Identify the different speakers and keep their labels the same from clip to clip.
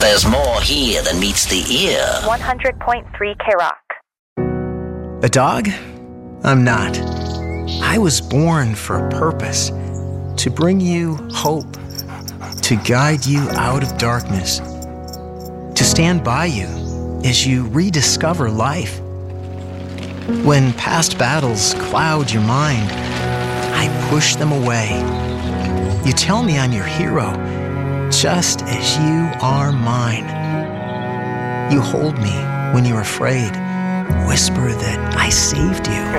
Speaker 1: there's more here than meets the ear.
Speaker 2: 100.3 K-Rock.
Speaker 3: A dog? I'm not. I was born for a purpose. To bring you hope. To guide you out of darkness. To stand by you as you rediscover life. When past battles cloud your mind, I push them away. You tell me I'm your hero, just as you are mine. You hold me when you're afraid, whisper that I saved you.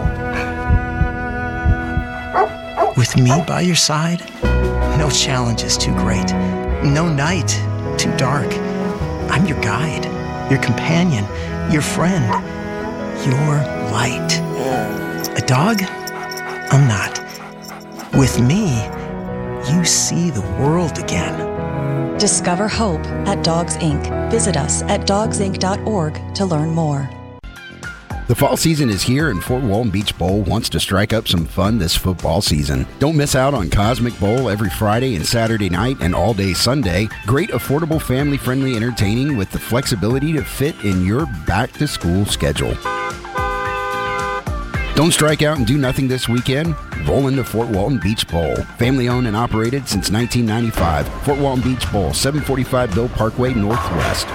Speaker 3: With me by your side, no challenge is too great, no night too dark. I'm your guide, your companion, your friend, your light. A dog? I'm not. With me, you see the world again.
Speaker 4: Discover hope at Dogs Inc. Visit us at dogsinc.org to learn more.
Speaker 5: The fall season is here, and Fort Walton Beach Bowl wants to strike up some fun this football season. Don't miss out on Cosmic Bowl every Friday and Saturday night and all day Sunday. Great, affordable, family-friendly entertaining with the flexibility to fit in your back-to-school schedule. Don't strike out and do nothing this weekend. Roll into Fort Walton Beach Bowl. Family owned and operated since 1995. Fort Walton Beach Bowl, 745 Bill Parkway Northwest.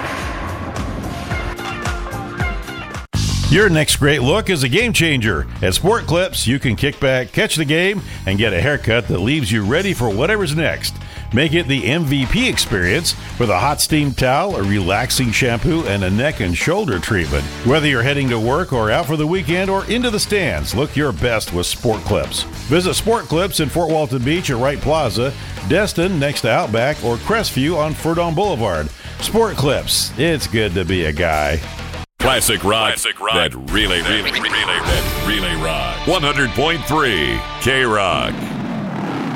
Speaker 6: Your next great look is a game changer. At Sport Clips, you can kick back, catch the game, and get a haircut that leaves you ready for whatever's next. Make it the MVP experience with a hot steam towel, a relaxing shampoo, and a neck and shoulder treatment. Whether you're heading to work or out for the weekend or into the stands, look your best with Sport Clips. Visit Sport Clips in Fort Walton Beach at Wright Plaza, Destin next to Outback, or Crestview on Furdon Boulevard. Sport Clips, it's good to be a guy.
Speaker 7: Classic rock that really rock. 100.3 K-Rock.